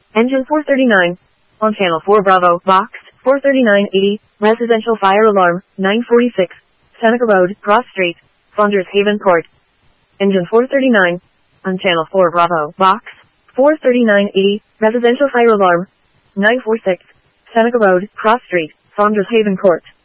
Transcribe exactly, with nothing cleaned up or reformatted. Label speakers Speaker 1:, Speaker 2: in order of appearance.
Speaker 1: Engine four thirty-nine. On channel four Bravo, box, four thirty-nine eighty, residential fire alarm, nine forty-six, Seneca Road, Cross Street, Founders Haven Court. Engine four thirty-nine. On channel four Bravo, box, four thirty-nine eighty, residential fire alarm, nine forty-six, Seneca Road, Cross Street, Founders Haven Court.